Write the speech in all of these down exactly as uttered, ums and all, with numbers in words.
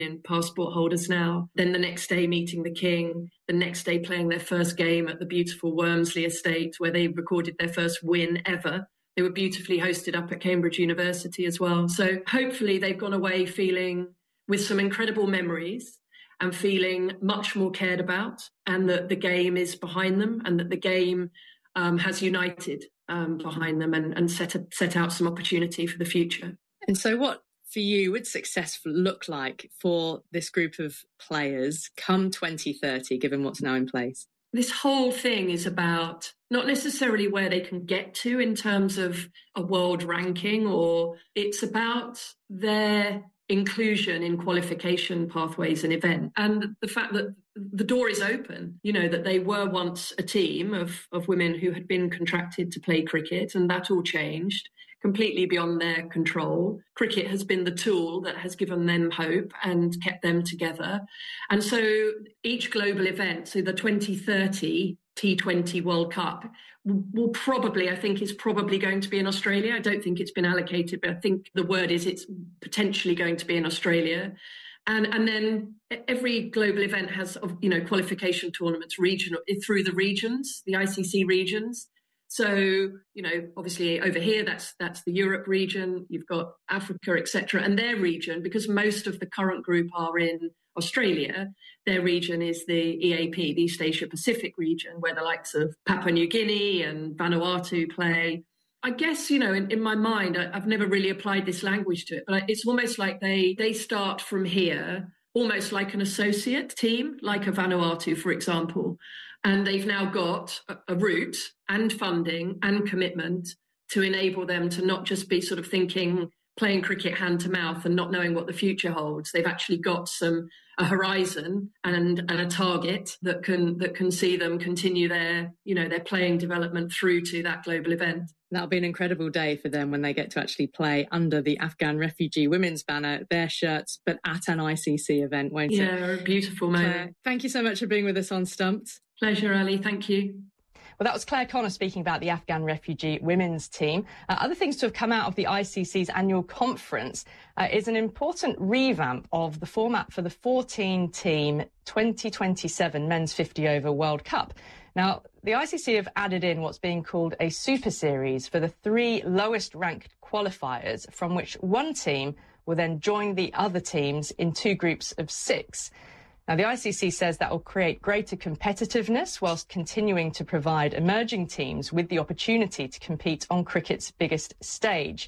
passport holders now. Then the next day meeting the King, the next day playing their first game at the beautiful Wormsley estate where they recorded their first win ever. They were beautifully hosted up at Cambridge University as well. So hopefully they've gone away feeling with some incredible memories and feeling much more cared about, and that the game is behind them, and that the game um, has united um, behind them and, and set, a, set out some opportunity for the future. And so what, for you, would success look like for this group of players come twenty thirty, given what's now in place? This whole thing is about not necessarily where they can get to in terms of a world ranking, or it's about their inclusion in qualification pathways and event, and the fact that the door is open, you know, that they were once a team of, of women who had been contracted to play cricket, and that all changed completely beyond their control. Cricket has been the tool that has given them hope and kept them together. And so each global event, so the twenty thirty T twenty World Cup will probably, I think, is probably going to be in Australia. I don't think it's been allocated, but I think the word is it's potentially going to be in Australia. And and then every global event has, you know, qualification tournaments regional through the regions, the I C C regions. So, you know, obviously over here, that's that's the Europe region. You've got Africa, et cetera, and their region, because most of the current group are in Australia, their region is the E A P, the East Asia Pacific region, where the likes of Papua New Guinea and Vanuatu play. I guess, you know, in, in my mind, I, I've never really applied this language to it, but it's almost like they they start from here, almost like an associate team, like a Vanuatu, for example. And they've now got a, a route and funding and commitment to enable them to not just be sort of thinking, playing cricket hand to mouth and not knowing what the future holds. They've actually got some a horizon and, and a target that can that can see them continue their, you know, their playing development through to that global event. That'll be an incredible day for them when they get to actually play under the Afghan refugee women's banner, their shirts, but at an I C C event, won't yeah, it? Yeah, a beautiful moment. Claire, thank you so much for being with us on Stumped. Pleasure, Ali. Thank you. Well, that was Claire Connor speaking about the Afghan refugee women's team. Uh, other things to have come out of the I C C's annual conference uh, is an important revamp of the format for the fourteen-team twenty twenty-seven Men's fifty over World Cup. Now, the I C C have added in what's being called a Super Series for the three lowest-ranked qualifiers, from which one team will then join the other teams in two groups of six. Now, the I C C says that will create greater competitiveness whilst continuing to provide emerging teams with the opportunity to compete on cricket's biggest stage.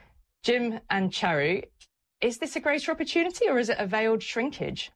Jim and Charu, is this a greater opportunity or is it a veiled shrinkage?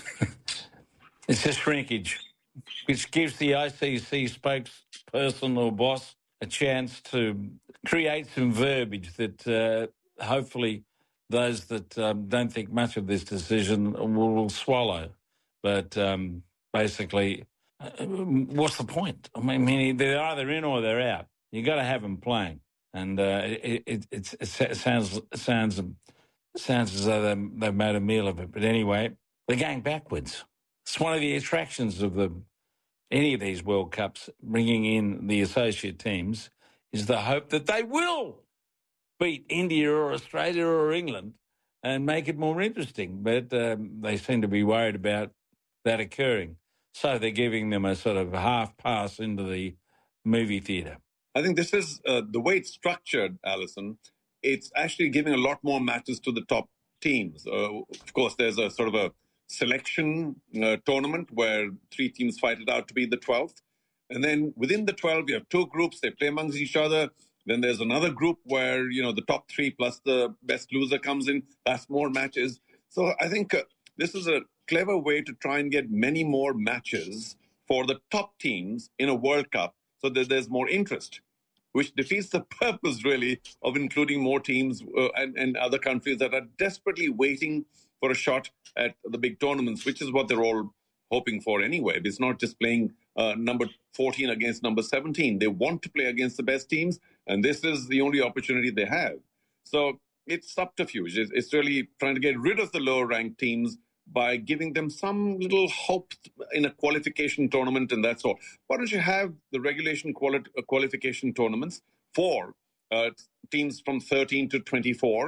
It's a shrinkage, which gives the I C C spokesperson or boss a chance to create some verbiage that uh, hopefully those that um, don't think much of this decision will, will swallow. But um, basically, uh, what's the point? I mean, they're either in or they're out. You've got to have them playing. And uh, it, it, it, it sounds sounds sounds as though they've, they've made a meal of it. But anyway, they're going backwards. It's one of the attractions of the any of these World Cups, bringing in the associate teams, is the hope that they will beat India or Australia or England and make it more interesting. But um, they seem to be worried about that occurring. So they're giving them a sort of half pass into the movie theatre. I think this is uh, the way it's structured, Alison. It's actually giving a lot more matches to the top teams. Uh, of course, there's a sort of a selection uh, tournament where three teams fight it out to be the twelfth. And then within the twelve, you have two groups. They play amongst each other. Then there's another group where, you know, the top three plus the best loser comes in. That's more matches. So I think uh, this is a clever way to try and get many more matches for the top teams in a World Cup so that there's more interest, which defeats the purpose, really, of including more teams uh, and, and other countries that are desperately waiting for a shot at the big tournaments, which is what they're all hoping for anyway. It's not just playing uh, number fourteen against number seventeen. They want to play against the best teams, and this is the only opportunity they have. So it's subterfuge. It's, it's really trying to get rid of the lower-ranked teams by giving them some little hope in a qualification tournament, and that's all. Why don't you have the regulation quali- qualification tournaments for uh, teams from thirteen to twenty-four,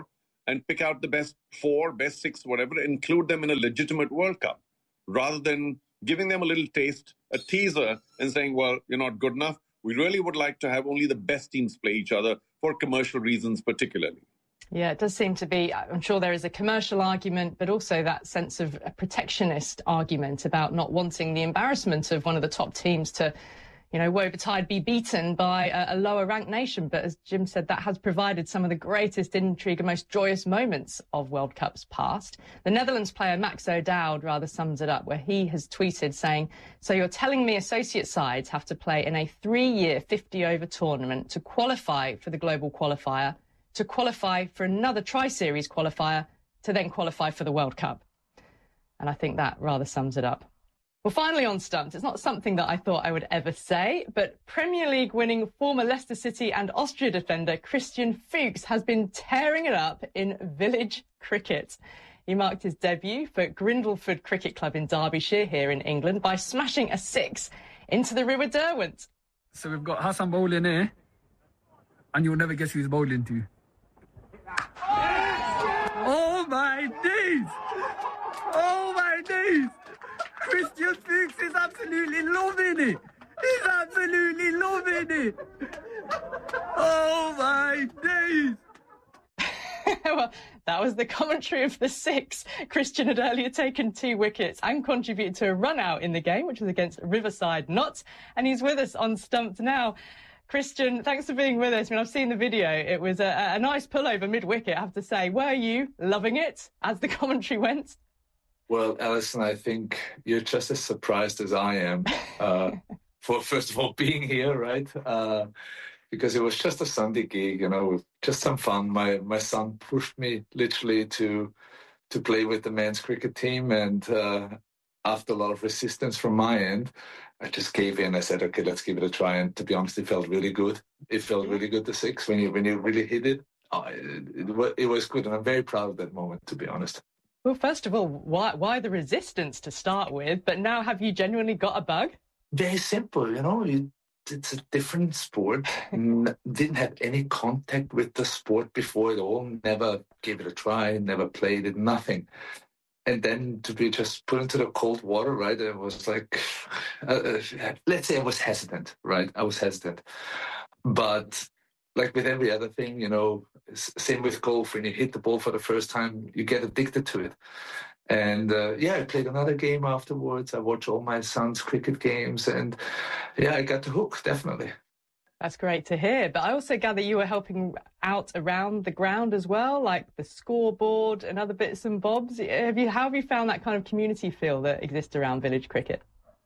and pick out the best four, best six, whatever, include them in a legitimate World Cup, rather than giving them a little taste, a teaser, and saying, well, you're not good enough. We really would like to have only the best teams play each other for commercial reasons particularly. Yeah, it does seem to be, I'm sure there is a commercial argument, but also that sense of a protectionist argument about not wanting the embarrassment of one of the top teams to, you know, woe betide be beaten by a, a lower ranked nation. But as Jim said, that has provided some of the greatest intrigue and most joyous moments of World Cups past. The Netherlands player Max O'Dowd rather sums it up, where he has tweeted saying, so you're telling me associate sides have to play in a three-year fifty over tournament to qualify for the global qualifier, to qualify for another tri-series qualifier, to then qualify for the World Cup. And I think that rather sums it up. Well, finally on Stumped, it's not something that I thought I would ever say, but Premier League winning former Leicester City and Austria defender Christian Fuchs has been tearing it up in village cricket. He marked his debut for Grindleford Cricket Club in Derbyshire here in England by smashing a six into the River Derwent. So we've got Hassan bowling here, and you'll never guess who he's bowling to. Oh my days! Oh my days! Christian Fuchs is absolutely loving it! He's absolutely loving it! Oh my days! Well, that was the commentary of the six. Christian had earlier taken two wickets and contributed to a run out in the game, which was against Riverside Notts, and he's with us on Stumped now. Christian, thanks for being with us. I mean, I've seen the video. It was a, a nice pullover mid-wicket, I have to say. Were you loving it as the commentary went? Well, Alison, I think you're just as surprised as I am uh, for, first of all, being here, right? Uh, because it was just a Sunday gig, you know, just some fun. My my son pushed me literally to to play with the men's cricket team, and uh, after a lot of resistance from my end, I just gave in. I said, okay, let's give it a try. And to be honest, it felt really good. It felt really good, the six, when you when you really hit it. Oh, it, it, it was good, and I'm very proud of that moment, to be honest. Well, first of all, why why the resistance to start with? But now, have you genuinely got a bug? Very simple, you know. You, it's a different sport. N- didn't have any contact with the sport before at all. Never gave it a try. Never played it. Nothing. And then to be just put into the cold water, right? It was like, uh, let's say I was hesitant, right? I was hesitant, but like with every other thing, you know, same with golf. When you hit the ball for the first time, you get addicted to it. And uh, yeah, I played another game afterwards. I watched all my son's cricket games, and yeah, I got the hook, definitely. That's great to hear. But I also gather you were helping out around the ground as well, like the scoreboard and other bits and bobs. Have you, how have you found that kind of community feel that exists around village cricket?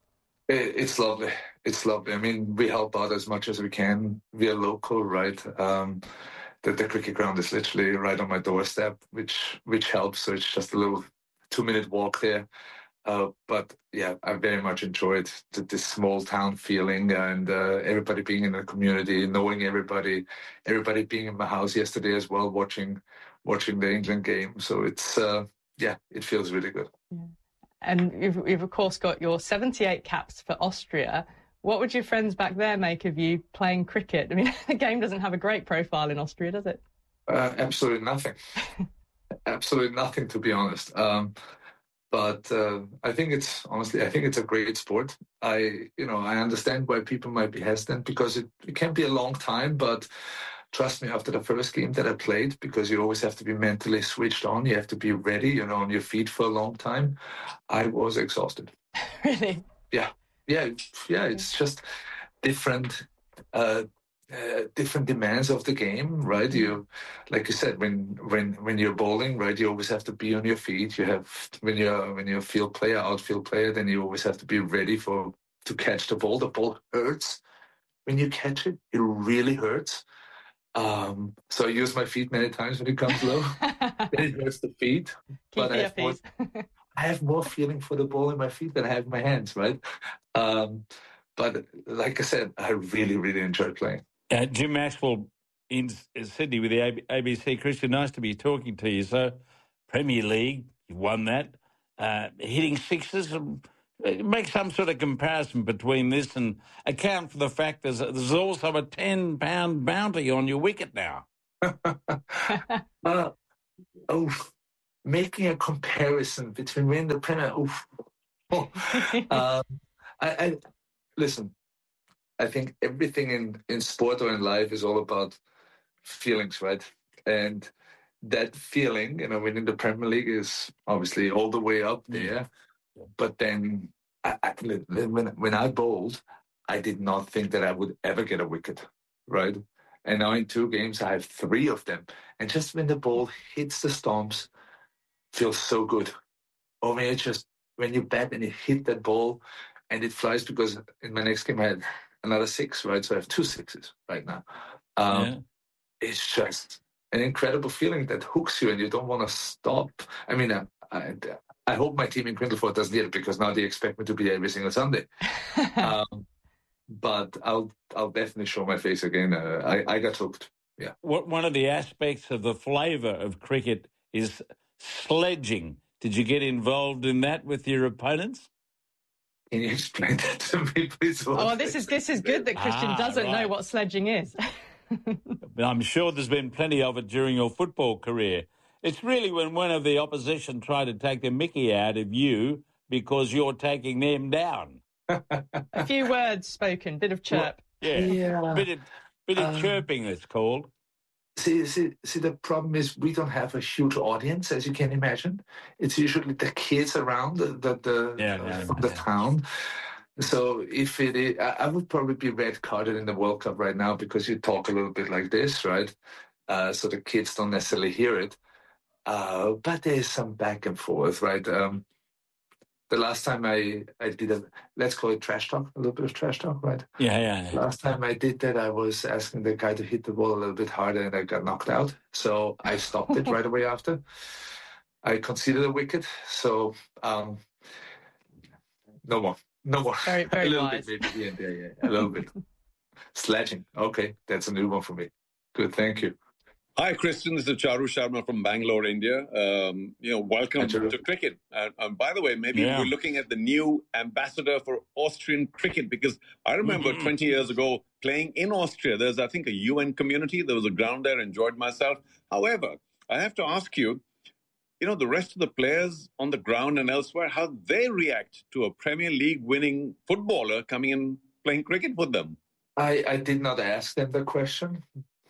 It's lovely. It's lovely. I mean, we help out as much as we can. We are local, right? Um, the, the cricket ground is literally right on my doorstep, which which helps. So it's just a little two-minute walk there. Uh, but yeah, I very much enjoyed the, this small town feeling, and uh, everybody being in the community, knowing everybody, everybody being in my house yesterday as well, watching watching the England game. So it's uh, yeah, it feels really good. Yeah. And you've, you've of course got your seventy-eight caps for Austria. What would your friends back there make of you playing cricket? I mean, the game doesn't have a great profile in Austria, does it? Uh, absolutely nothing. Absolutely nothing, to be honest. Um, But uh, I think it's, honestly, I think it's a great sport. I, you know, I understand why people might be hesitant, because it, it can be a long time, but trust me, after the first game that I played, because you always have to be mentally switched on, you have to be ready, you know, on your feet for a long time, I was exhausted. Really? Yeah. Yeah. Yeah. It's just different, uh, Uh, different demands of the game, right? You, like you said, when when when you're bowling, right, you always have to be on your feet. You have when you're when you're a field player, outfield player, then you always have to be ready for to catch the ball. The ball hurts when you catch it; it really hurts. Um, so I use my feet many times when it comes low. Then it hurts the feet, Keep but I have, more, I have more feeling for the ball in my feet than I have in my hands, right? Um, but like I said, I really really enjoy playing. Uh, Jim Maxwell in Sydney with the A B C. Christian, nice to be talking to you. So, Premier League, you won that. Uh, hitting sixes, make some sort of comparison between this and account for the fact there's, there's also a ten pound bounty on your wicket now. uh, oh, making a comparison between winning the Premier. Oh, oh. um, I, I listen. I think everything in, in sport or in life is all about feelings, right? And that feeling, you know, winning the Premier League is obviously all the way up there. Yeah. But then I, I, when, when I bowled, I did not think that I would ever get a wicket, right? And now in two games, I have three of them. And just when the ball hits the stumps, feels so good. Or when, just, when you bat and you hit that ball and it flies, because in my next game I had another six, right? So I have two sixes right now. Um, yeah. It's just an incredible feeling that hooks you and you don't want to stop. I mean, I, I, I hope my team in Grindleford doesn't need it, because now they expect me to be there every single Sunday. um, but I'll I'll definitely show my face again. Uh, I, I got hooked. Yeah. What, one of the aspects of the flavour of cricket is sledging. Did you get involved in that with your opponents? Can you explain that to me, please? Oh, well, this is this is good that Christian ah, doesn't right. know what sledging is. I'm sure there's been plenty of it during your football career. It's really when one of the opposition try to take the mickey out of you because you're taking them down. A few words spoken, bit of chirp. Well, yeah, yeah. Bit of, bit of um, chirping, it's called. See, see, see, the problem is we don't have a huge audience, as you can imagine. It's usually the kids around the, the, the yeah, uh, yeah, from yeah. the town. So if it is, I would probably be red carded in the World Cup right now, because you talk a little bit like this, right? Uh, so the kids don't necessarily hear it. Uh, but there's some back and forth, right? Um, the last time I, I did a, let's call it trash talk, a little bit of trash talk, right? Yeah, yeah, yeah. Last time I did that, I was asking the guy to hit the ball a little bit harder and I got knocked out. So I stopped it right away after. I conceded a wicket. So um, no more. No more. Very, very a little wise. bit, maybe. Yeah, yeah, yeah, a little bit. Sledging. Okay, that's a new one for me. Good, thank you. Hi, Christian. This is Charu Sharma from Bangalore, India. Um, you know, welcome to cricket. Uh, um, by the way, maybe yeah. we're looking at the new ambassador for Austrian cricket, because I remember mm-hmm. twenty years ago playing in Austria. There's, I think, a U N community. There was a ground there. Enjoyed myself. However, I have to ask you, you know, the rest of the players on the ground and elsewhere, how they react to a Premier League winning footballer coming and playing cricket with them. I, I did not ask them the question.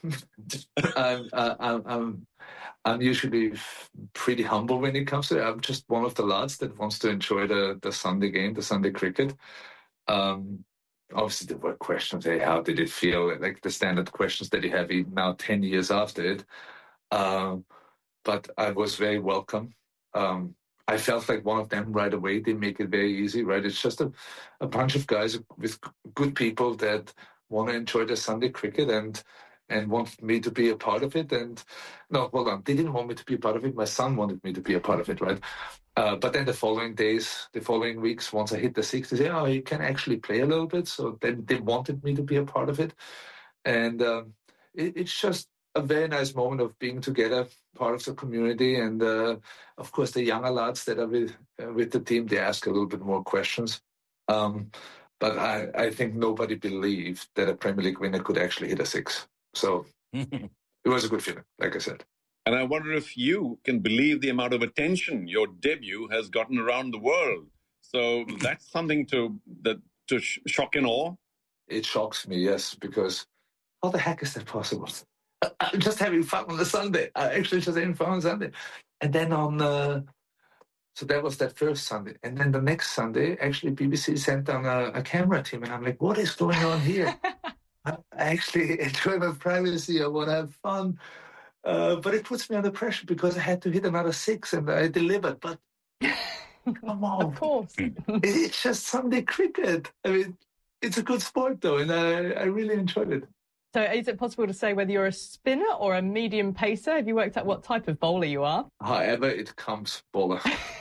I'm, uh, I'm, I'm, I'm usually pretty humble when it comes to it. I'm just one of the lads that wants to enjoy the, the Sunday game, the Sunday cricket. Um, obviously, there were questions, hey, how did it feel? Like the standard questions that you have now ten years after it. Um, But I was very welcome. Um, I felt like one of them right away. They make it very easy, right? It's just a, a bunch of guys with good people that want to enjoy the Sunday cricket and and want me to be a part of it. And no, hold on. They didn't want me to be a part of it. My son wanted me to be a part of it, right? Uh, but then the following days, the following weeks, once I hit the six, they say, oh, you can actually play a little bit. So then they wanted me to be a part of it. And um, it, it's just a very nice moment of being together, part of the community, and uh, of course the younger lads that are with uh, with the team, they ask a little bit more questions. Um, but I, I think nobody believed that a Premier League winner could actually hit a six. So it was a good feeling, like I said. And I wonder if you can believe the amount of attention your debut has gotten around the world. So that's something to that to sh- shock and awe. It shocks me, yes, because how the heck is that possible? I'm just having fun on the Sunday. I actually just having fun on Sunday. And then on, uh, so that was that first Sunday. And then the next Sunday, actually B B C sent down a, a camera team. And I'm like, what is going on here? I actually enjoy my privacy. I want to have fun. Uh, but it puts me under pressure because I had to hit another six and I delivered. But come on. Of course. It's just Sunday cricket. I mean, it's a good sport though. And I, I really enjoyed it. So is it possible to say whether you're a spinner or a medium pacer? Have you worked out what type of bowler you are? However it comes, bowler.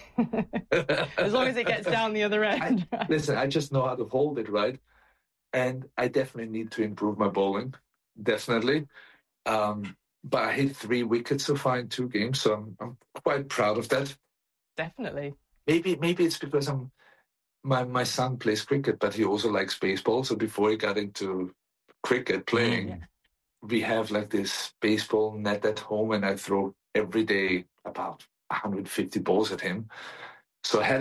As long as it gets down the other end. I, listen, I just know how to hold it, right? And I definitely need to improve my bowling, definitely. Um, but I hit three wickets so far in two games, so I'm, I'm quite proud of that. Definitely. Maybe maybe it's because I'm my, my son plays cricket, but he also likes baseball. So before he got into cricket playing, yeah. we have like this baseball net at home and I throw every day about one hundred fifty balls at him. So I had